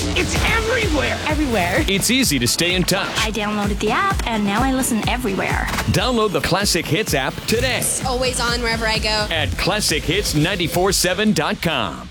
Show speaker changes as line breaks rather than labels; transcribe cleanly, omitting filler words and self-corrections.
It's everywhere.
Everywhere.
It's easy to stay in touch.
I downloaded the app and now I listen everywhere.
Download the Classic Hits app today
Always on wherever I go.
at ClassicHits947.com.